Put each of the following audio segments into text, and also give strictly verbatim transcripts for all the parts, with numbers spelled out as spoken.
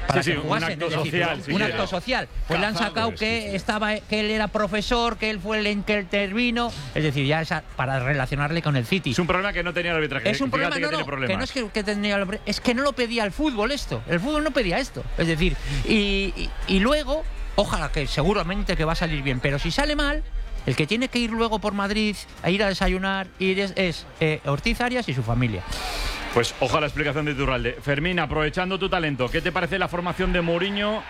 para sí, que sí, jugasen, un acto es decir, social, si un quieres. acto social. Pues le han sacado que estaba, que él era profesor, que él fue el que intervino, es decir, ya esa, para relacionarle con el City. Es un problema que no tenía el arbitraje. Es un problema, que no, tiene no, problemas. que no es que, que tenía, es que no lo pedía el fútbol esto. El fútbol no pedía esto. Es decir, y, y, y luego, ojalá que seguramente que va a salir bien, pero si sale mal, el que tiene que ir luego por Madrid a ir a desayunar ir es, es eh, Ortiz Arias y su familia. Pues ojalá la explicación de Iturralde. Fermín, aprovechando tu talento, ¿qué te parece la formación de Mourinho?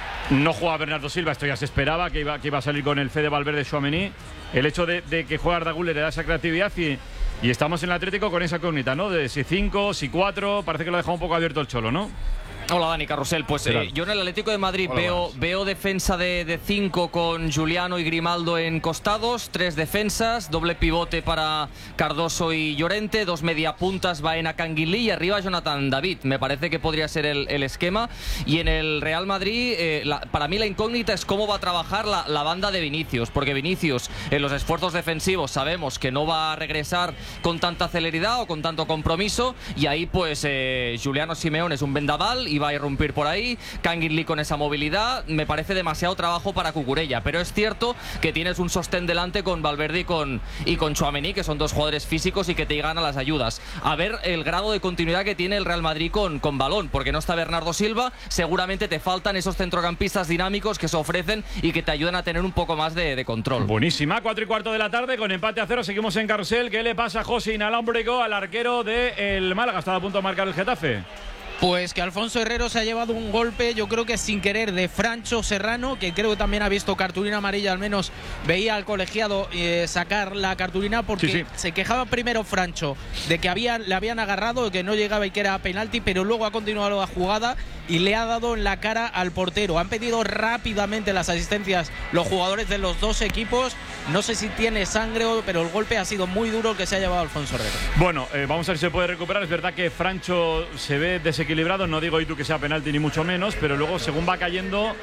No juega Bernardo Silva, esto ya se esperaba, que iba, que iba a salir con el Fede Valverde, Tchouaméni. El hecho de, de que juega Arda Güler le da esa creatividad y, y estamos en el Atlético con esa incógnita, ¿no? De si cinco, si cuatro, parece que lo ha dejado un poco abierto el Cholo, ¿no? Hola Dani, Carrusel. Pues eh, yo en el Atlético de Madrid Hola, veo, buenas. veo defensa de cinco con Juliano y Grimaldo en costados, tres defensas, doble pivote para Cardoso y Llorente, dos mediapuntas, Baena, Canguilí y arriba Jonathan David. Me parece que podría ser el, el esquema. Y en el Real Madrid, eh, la, para mí la incógnita es cómo va a trabajar la, la banda de Vinicius, porque Vinicius en los esfuerzos defensivos sabemos que no va a regresar con tanta celeridad o con tanto compromiso, y ahí pues eh, Juliano Simeone es un vendaval y va a irrumpir por ahí. Canguilí con esa movilidad, me parece demasiado trabajo para Cucurella, pero es cierto que tienes un sostén delante con Valverde y con, y con Tchouaméni, que son dos jugadores físicos y que te llegan a las ayudas. A ver el grado de continuidad que tiene el Real Madrid con, con balón, porque no está Bernardo Silva, seguramente te faltan esos centrocampistas dinámicos que se ofrecen y que te ayudan a tener un poco más de, de control. Buenísima, cuatro y cuarto de la tarde, con empate a cero, seguimos en Carrusel. ¿Qué le pasa a José Inalámbrico, al arquero del Málaga? Estaba a punto de marcar el Getafe. Pues que Alfonso Herrero se ha llevado un golpe, yo creo que sin querer, de Francho Serrano, que creo que también ha visto cartulina amarilla, al menos veía al colegiado eh, sacar la cartulina, porque sí, sí. se quejaba primero Francho de que habían, le habían agarrado, de que no llegaba y que era penalti, pero luego ha continuado la jugada y le ha dado en la cara al portero. Han pedido rápidamente las asistencias los jugadores de los dos equipos. No sé si tiene sangre, pero el golpe ha sido muy duro el que se ha llevado Alfonso Herrero. Bueno, eh, vamos a ver si se puede recuperar. Es verdad que Francho se ve desequilibrado, no digo y tú que sea penalti ni mucho menos, pero luego según va cayendo,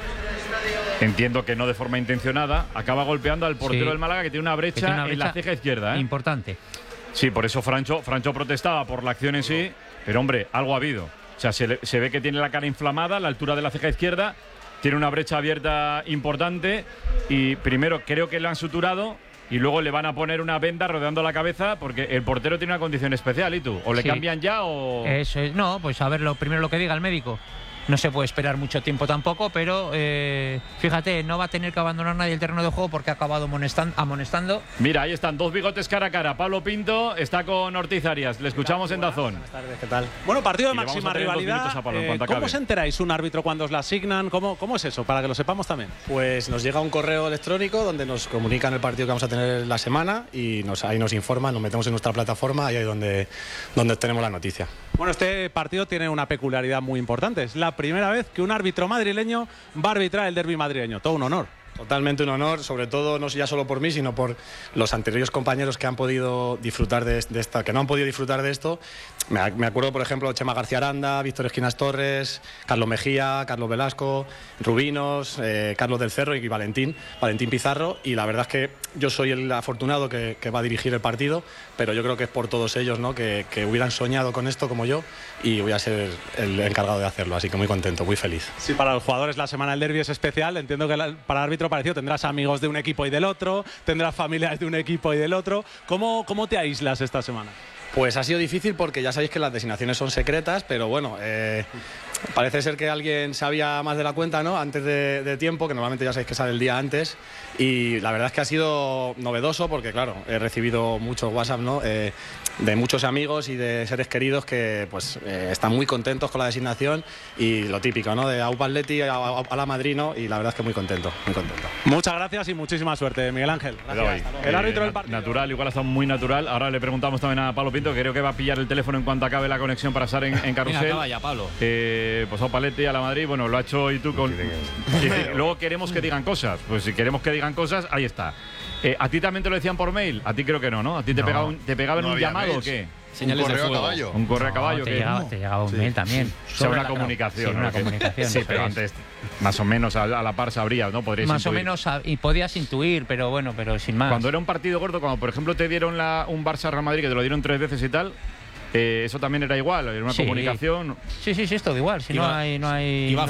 entiendo que no de forma intencionada, acaba golpeando al portero sí. del Málaga, que tiene una brecha, tiene una brecha en la ceja izquierda. ¿eh? Importante. Sí, por eso Francho, Francho protestaba por la acción en sí, pero hombre, algo ha habido. O sea, se, le, se ve que tiene la cara inflamada a la altura de la ceja izquierda, tiene una brecha abierta importante y primero creo que le han suturado y luego le van a poner una venda rodeando la cabeza porque el portero tiene una condición especial. ¿Y tú? ¿O le sí. cambian ya o...? Eso es, no, pues a ver lo primero lo que diga el médico. No se puede esperar mucho tiempo tampoco, pero eh, fíjate, no va a tener que abandonar nadie el terreno de juego porque ha acabado amonestan amonestando. Mira, ahí están, dos bigotes cara a cara. Pablo Pinto está con Ortiz Arias. Le escuchamos en Dazón. Buenas tardes, ¿qué tal? Bueno, partido de máxima rivalidad. Pablo, eh, ¿Cómo os enteráis un árbitro cuando os la asignan? ¿Cómo, ¿Cómo es eso? Para que lo sepamos también. Pues nos llega un correo electrónico donde nos comunican el partido que vamos a tener la semana y nos, ahí nos informan, nos metemos en nuestra plataforma y ahí es donde, donde tenemos la noticia. Bueno, este partido tiene una peculiaridad muy importante. Es la primera vez que un árbitro madrileño va a arbitrar el derbi madrileño. Todo un honor. Totalmente un honor, sobre todo no ya solo por mí, sino por los anteriores compañeros que han podido disfrutar de, de esta, que no han podido disfrutar de esto. Me, me acuerdo, por ejemplo, Chema García Aranda, Víctor Esquinas Torres, Carlos Mejía, Carlos Velasco, Rubinos, eh, Carlos del Cerro y Valentín, Valentín Pizarro. Y la verdad es que yo soy el afortunado que, que va a dirigir el partido, pero yo creo que es por todos ellos, ¿no? que, que hubieran soñado con esto como yo y voy a ser el encargado de hacerlo. Así que muy contento, muy feliz. Sí, para los jugadores la semana del derbi es especial. Entiendo que la, para el árbitro parecido tendrás amigos de un equipo y del otro, tendrás familiares de un equipo y del otro. ¿Cómo, cómo te aíslas esta semana? Pues ha sido difícil porque ya sabéis que las designaciones son secretas, pero bueno, eh, parece ser que alguien sabía más de la cuenta, ¿no? Antes de, de tiempo, que normalmente ya sabéis que sale el día antes. Y la verdad es que ha sido novedoso porque, claro, he recibido muchos WhatsApp, ¿no? Eh, de muchos amigos y de seres queridos que pues eh, están muy contentos con la designación y lo típico, ¿no? De Aupa Atleti a, a, a la Madrid, ¿no? Y la verdad es que muy contento, muy contento. Muchas gracias y muchísima suerte, Miguel Ángel. Gracias. El árbitro del partido. Natural, igual está muy natural. Ahora le preguntamos también a Pablo Pinto, que creo que va a pillar el teléfono en cuanto acabe la conexión para estar en, en Carrusel. Venga, acaba ya, Pablo. Eh, pues Aupa Atleti a la Madrid, bueno, lo ha hecho y tú con... Y luego queremos que digan cosas. Pues si queremos que digan cosas, ahí está. Eh, ¿A ti también te lo decían por mail? A ti creo que no, ¿no? ¿A ti te, no. pegaban, te pegaban no un llamado mails. o qué? Señales un correo de fuego. a caballo. Un correo no, a caballo. Te que llegaba, te llegaba un sí. mail también. O sea, una comunicación. Sí, una ¿no? comunicación. Sí, pero antes, más o menos a, a la par sabrías, ¿no? Podrías Más intuir. o menos, y podías intuir, pero bueno, pero sin más. Cuando era un partido gordo, cuando por ejemplo te dieron la, un Barça-Real Madrid, que te lo dieron tres veces y tal, eh, eso también era igual, era una sí. comunicación. Sí, sí, sí, es todo igual. Si Iba, no hay... No hay...